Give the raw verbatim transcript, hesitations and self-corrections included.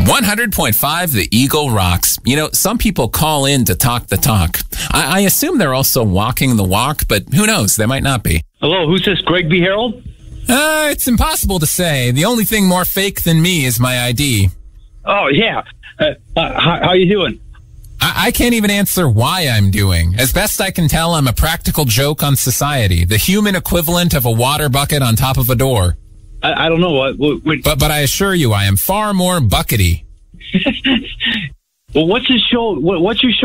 one hundred point five The Eagle rocks. You know, some people call in to talk the talk. I, I assume they're also walking the walk, but who knows? They might not be. Hello, who's this, Greg B. Harold? Uh, it's impossible to say. The only thing more fake than me is my I D. Oh, yeah. Uh, uh, how, how you doing? I, I can't even answer why I'm doing. As best I can tell, I'm a practical joke on society, the human equivalent of a water bucket on top of a door. I, I don't know. What, what, what... But but I assure you, I am far more buckety. Well, what's his show? What, what's your show?